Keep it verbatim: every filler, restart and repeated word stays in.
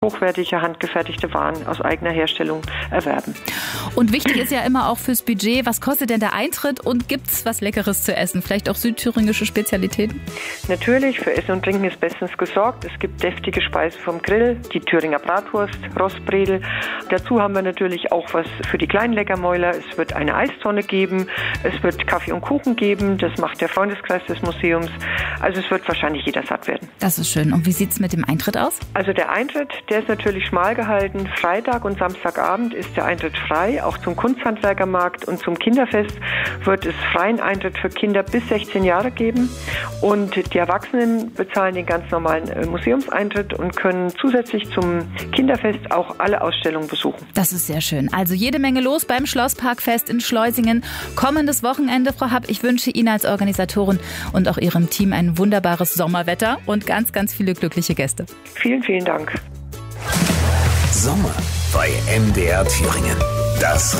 hochwertige, handgefertigte Waren aus eigener Herstellung erwerben. Und wichtig ist ja immer auch fürs Budget, was kostet denn der Eintritt und gibt's was Leckeres zu essen? Vielleicht auch südthüringische Spezialitäten? Natürlich, für Essen und Trinken ist bestens gesorgt. Es gibt deftige Speisen vom Grill, die Thüringer Bratwurst, Rostbredel. Dazu haben wir natürlich auch was für die kleinen Leckermäuler. Es wird eine Eistonne geben, es wird Kaffee und Kuchen geben. Das macht der Freundeskreis des Museums. Also es wird wahrscheinlich jeder satt werden. Das ist schön. Und wie sieht's mit dem Eintritt aus? Also der Eintritt, der ist natürlich schmal gehalten. Freitag und Samstagabend ist der Eintritt frei. Auch zum Kunsthandwerkermarkt und zum Kinderfest wird es freien Eintritt für Kinder bis sechzehn Jahre geben. Und die Erwachsenen bezahlen den ganz normalen Museumseintritt und können zusätzlich zum Kinderfest auch alle Ausstellungen besuchen. Das ist sehr schön. Also jede Menge los beim Schlossparkfest in Schleusingen. Kommendes Wochenende, Frau Happ. Ich wünsche Ihnen als Organisatorin und auch Ihrem Team ein wunderbares Sommerwetter und ganz, ganz viele glückliche Gäste. Vielen, vielen Dank. Sommer bei M D R Thüringen. Das